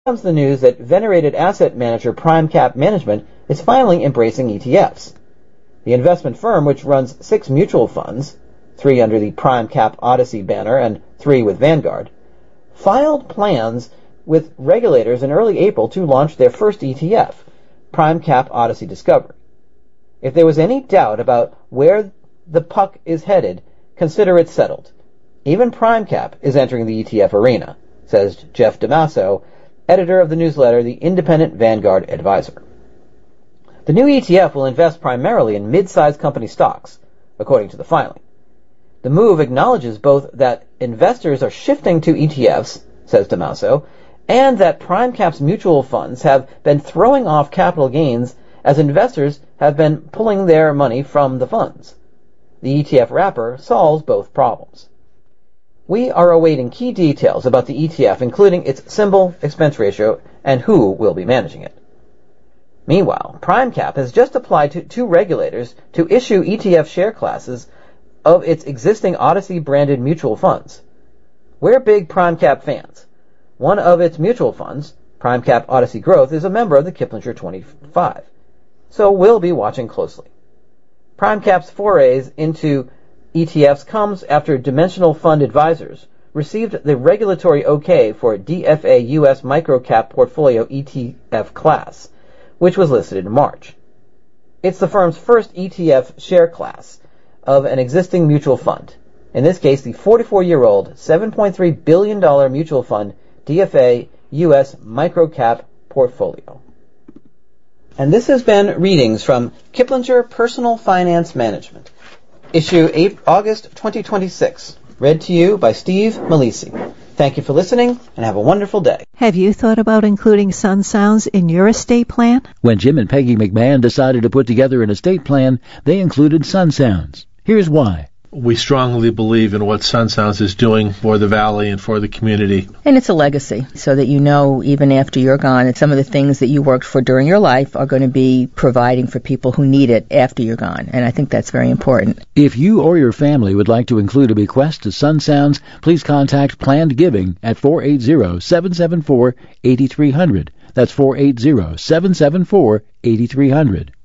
Comes the news that venerated asset manager PrimeCap Management is finally embracing ETFs. The investment firm, which runs 6 mutual funds, 3 under the PrimeCap Odyssey banner and 3 with Vanguard, filed plans with regulators in early April to launch their first ETF, PrimeCap Odyssey Discovery. If there was any doubt about where the puck is headed, consider it settled. Even PrimeCap is entering the ETF arena, says Jeff DeMasso, editor of the newsletter The Independent Vanguard Advisor. The new ETF will invest primarily in mid-sized company stocks, according to the filing. The move acknowledges both that investors are shifting to ETFs, says DeMasso, and that PrimeCap's mutual funds have been throwing off capital gains as investors have been pulling their money from the funds. The ETF wrapper solves both problems. We are awaiting key details about the ETF, including its symbol, expense ratio, and who will be managing it. Meanwhile, PrimeCap has just applied to 2 regulators to issue ETF share classes of its existing Odyssey-branded mutual funds. We're big PrimeCap fans. One of its mutual funds, PrimeCap Odyssey Growth, is a member of the Kiplinger 25, so we'll be watching closely. PrimeCap's forays into ETFs comes after Dimensional Fund Advisors received the regulatory okay for DFA U.S. Microcap Portfolio ETF class, which was listed in March. It's the firm's first ETF share class of an existing mutual fund, in this case the 44-year-old $7.3 billion mutual fund DFA U.S. Microcap Portfolio. And this has been readings from Kiplinger Personal Finance Management, issue August 2026, read to you by Steve Malisi. Thank you for listening, and have a wonderful day. Have you thought about including Sun Sounds in your estate plan? When Jim and Peggy McMahon decided to put together an estate plan, they included Sun Sounds. Here's why. We strongly believe in what Sun Sounds is doing for the Valley and for the community. And it's a legacy, so that you know even after you're gone that some of the things that you worked for during your life are going to be providing for people who need it after you're gone. And I think that's very important. If you or your family would like to include a bequest to Sun Sounds, please contact Planned Giving at 480-774-8300. That's 480-774-8300.